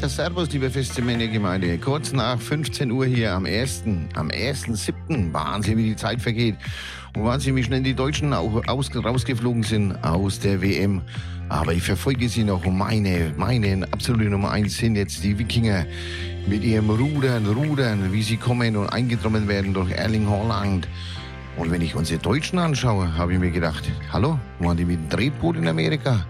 Das Servus, liebe feste Männergemeinde. Kurz nach 15 Uhr hier am 1.7. Wahnsinn, wie die Zeit vergeht. Und Wahnsinn, wie schnell die Deutschen auch rausgeflogen sind aus der WM. Aber ich verfolge sie noch. Und meine absolute Nummer 1 sind jetzt die Wikinger mit ihrem Rudern, wie sie kommen und eingedrungen werden durch Erling Haaland. Und wenn ich unsere Deutschen anschaue, habe ich mir gedacht, hallo, waren die mit dem Tretboot in Amerika?